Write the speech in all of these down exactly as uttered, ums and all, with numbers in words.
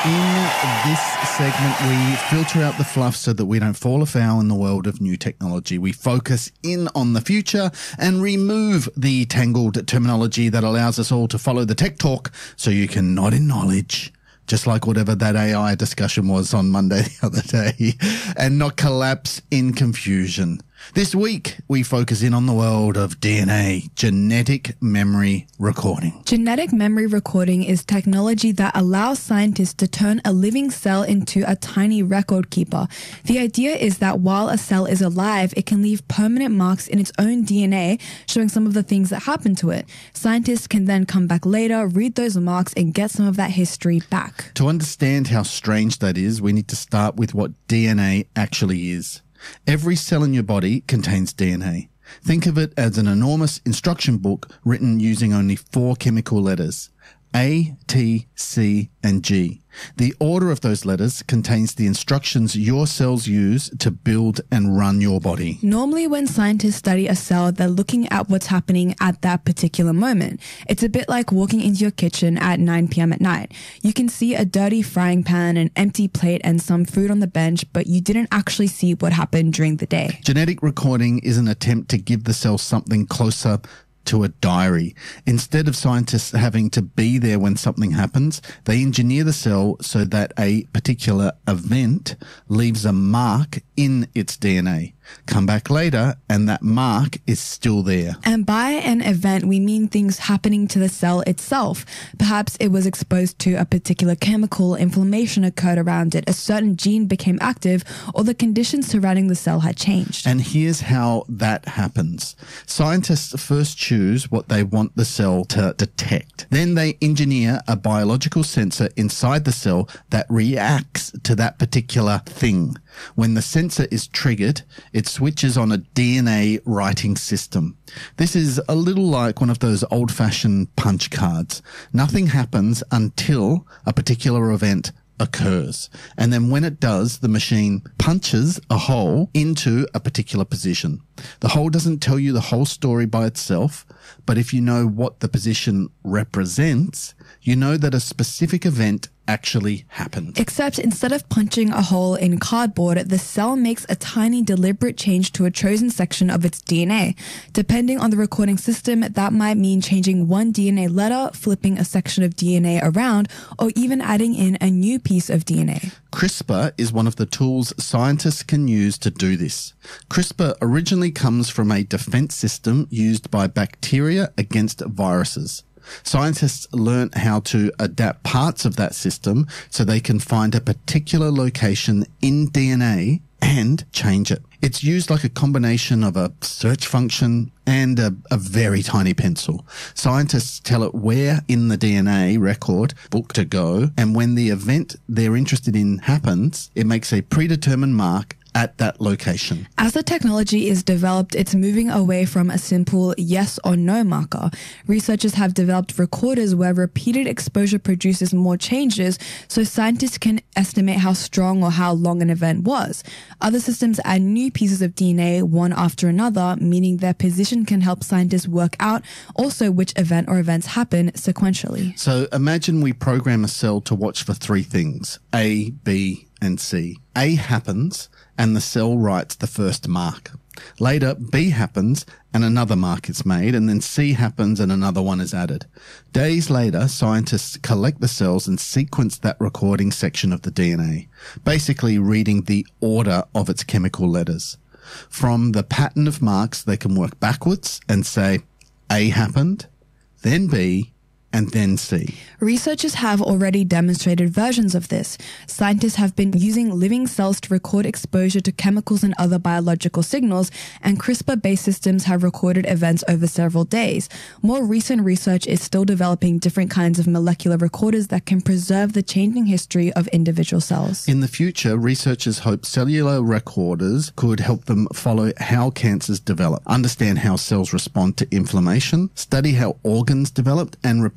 In this segment, we filter out the fluff so that we don't fall afoul in the world of new technology. We focus in on the future and remove the tangled terminology that allows us all to follow the tech talk so you can nod in knowledge, just like whatever that A I discussion was on Monday the other day, and not collapse in confusion. This week, we focus in on the world of D N A, genetic memory recording. Genetic memory recording is technology that allows scientists to turn a living cell into a tiny record keeper. The idea is that while a cell is alive, it can leave permanent marks in its own D N A, showing some of the things that happened to it. Scientists can then come back later, read those marks, and get some of that history back. To understand how strange that is, we need to start with what D N A actually is. Every cell in your body contains D N A. Think of it as an enormous instruction book written using only four chemical letters: A, T, C, and G. The order of those letters contains the instructions your cells use to build and run your body. Normally, when scientists study a cell, they're looking at what's happening at that particular moment. It's a bit like walking into your kitchen at nine p.m. at night. You can see a dirty frying pan, an empty plate, and some food on the bench, but you didn't actually see what happened during the day. Genetic recording is an attempt to give the cell something closer to a diary. Instead of scientists having to be there when something happens, they engineer the cell so that a particular event leaves a mark in its D N A. Come back later and that mark is still there. And by an event, we mean things happening to the cell itself. Perhaps it was exposed to a particular chemical, inflammation occurred around it, a certain gene became active, or the conditions surrounding the cell had changed. And here's how that happens. Scientists first choose what they want the cell to detect. Then they engineer a biological sensor inside the cell that reacts to that particular thing. When the sensor is triggered, it switches on a D N A writing system. This is a little like one of those old-fashioned punch cards. Nothing happens until a particular event occurs. And then when it does, the machine punches a hole into a particular position. The hole doesn't tell you the whole story by itself, but if you know what the position represents, you know that a specific event actually happened. Except instead of punching a hole in cardboard, the cell makes a tiny deliberate change to a chosen section of its D N A. Depending on the recording system, that might mean changing one D N A letter, flipping a section of D N A around, or even adding in a new piece of D N A. CRISPR is one of the tools scientists can use to do this. CRISPR originally comes from a defense system used by bacteria against viruses. Scientists learnt how to adapt parts of that system so they can find a particular location in D N A and change it. It's used like a combination of a search function and a, a very tiny pencil. Scientists tell it where in the D N A record book to go, and when the event they're interested in happens, it makes a predetermined mark at that location. As the technology is developed, it's moving away from a simple yes or no marker. Researchers have developed recorders where repeated exposure produces more changes, so scientists can estimate how strong or how long an event was. Other systems add new pieces of D N A one after another, meaning their position can help scientists work out also which event or events happen sequentially. So imagine we program a cell to watch for three things: A, B, and C. A happens, and the cell writes the first mark. Later, B happens, and another mark is made, and then C happens, and another one is added. Days later, scientists collect the cells and sequence that recording section of the D N A, basically reading the order of its chemical letters. From the pattern of marks, they can work backwards and say A happened, then B, and then C. Researchers have already demonstrated versions of this. Scientists have been using living cells to record exposure to chemicals and other biological signals, and CRISPR-based systems have recorded events over several days. More recent research is still developing different kinds of molecular recorders that can preserve the changing history of individual cells. In the future, researchers hope cellular recorders could help them follow how cancers develop, understand how cells respond to inflammation, study how organs developed, and repair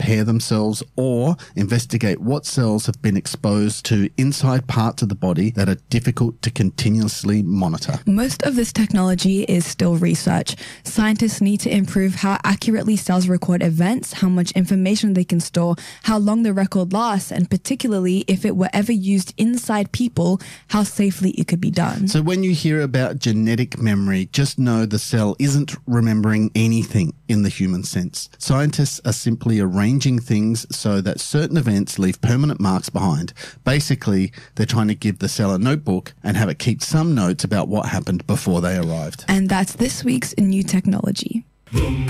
repair themselves or investigate what cells have been exposed to inside parts of the body that are difficult to continuously monitor. Most of this technology is still research. Scientists need to improve how accurately cells record events, how much information they can store, how long the record lasts, and particularly if it were ever used inside people, how safely it could be done. So when you hear about genetic memory, just know the cell isn't remembering anything in the human sense. Scientists are simply arranging things so that certain events leave permanent marks behind. Basically, they're trying to give the cell a notebook and have it keep some notes about what happened before they arrived. And that's this week's new technology.